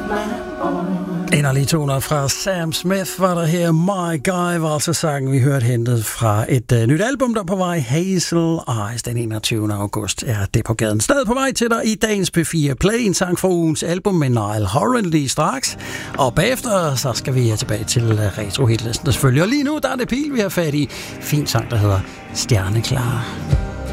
Inderlige toner fra Sam Smith var der her. My Guy var altså sangen, vi hørte hentet fra et nyt album, der på vej. Hazel Eyes, den 21. august er det på gaden. Stadig på vej til dig i dagens P4 Play. En sang fra ugens album med Niall Horan lige straks. Og bagefter, så skal vi tilbage til retro-hitlisten selvfølgelig. Og lige nu, der er det Pil, vi har fat i. Fin sang, der hedder Stjerneklar.